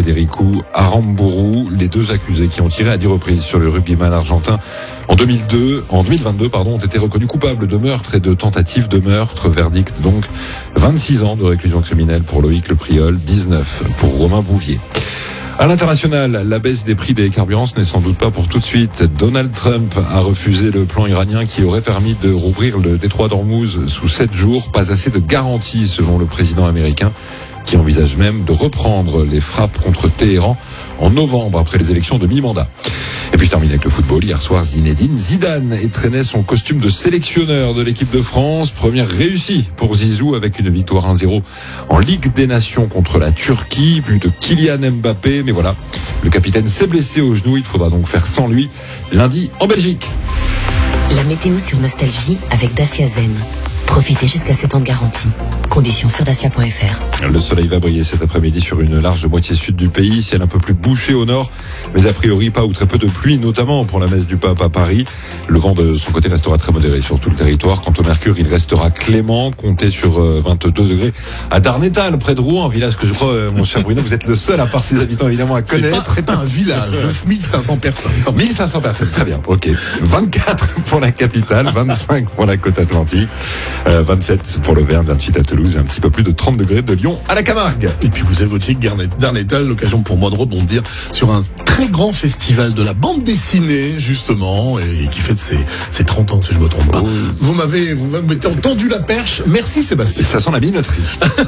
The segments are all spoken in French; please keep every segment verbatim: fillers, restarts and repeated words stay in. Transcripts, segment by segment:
Federico Aramburu, les deux accusés qui ont tiré à dix reprises sur le rugbyman argentin en deux mille deux, en deux mille vingt-deux, pardon, ont été reconnus coupables de meurtre et de tentative de meurtre. Verdict donc vingt-six ans de réclusion criminelle pour Loïc Le Priol, dix-neuf pour Romain Bouvier. À l'international, la baisse des prix des carburants, ce n'est sans doute pas pour tout de suite. Donald Trump a refusé le plan iranien qui aurait permis de rouvrir le détroit d'Ormuz sous sept jours. Pas assez de garanties selon le président américain, qui envisage même de reprendre les frappes contre Téhéran en novembre après les élections de mi-mandat. Et puis je termine avec le football. Hier soir, Zinedine Zidane traînait son costume de sélectionneur de l'équipe de France. Première réussie pour Zizou avec une victoire un zéro en Ligue des Nations contre la Turquie. But de Kylian Mbappé. Mais voilà, le capitaine s'est blessé au genou. Il faudra donc faire sans lui lundi en Belgique. La météo sur Nostalgie avec Dacia Zen. Profitez jusqu'à sept ans de garantie. Conditions sur dacia point f r. Le soleil va briller cet après-midi sur une large moitié sud du pays, ciel un peu plus bouché au nord, mais a priori pas ou très peu de pluie, notamment pour la messe du pape à Paris. Le vent de son côté restera très modéré sur tout le territoire. Quant au mercure, il restera clément, comptez sur vingt-deux degrés à Darnétal, près de Rouen, un village que je crois, mon cher Bruno, vous êtes le seul à part ses habitants évidemment à connaître. C'est pas, c'est pas un village, neuf mille cinq cents personnes. mille cinq cents personnes, très bien, ok. vingt-quatre pour la capitale, vingt-cinq pour la côte atlantique, euh, vingt-sept pour l'Auvergne, vingt-huit à Toulouse et un petit peu plus de trente degrés de Lyon à la Camargue. Et puis vous évoquiez Darnétal, l'occasion pour moi de rebondir sur un très grand festival de la bande dessinée, justement, et qui fête ses, ses trente ans, si je ne me trompe pas. Oh. Vous m'avez, vous m'avez tendu la perche. Merci Sébastien. Ça sent la minoterie.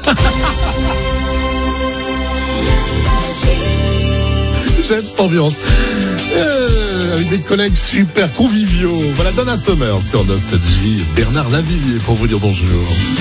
J'aime cette ambiance. Euh, avec des collègues super conviviaux. Voilà Donna Summer sur Nostalgie. Bernard Lavillier pour vous dire bonjour.